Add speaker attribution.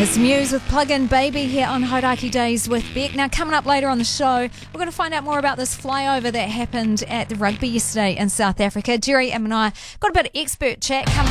Speaker 1: It's Muse with Plug-in Baby here on Hauraki Days with Beck. Now, coming up later on the show, we're going to find out more about this flyover that happened at the rugby yesterday in South Africa. Jerry and I got a bit of expert chat coming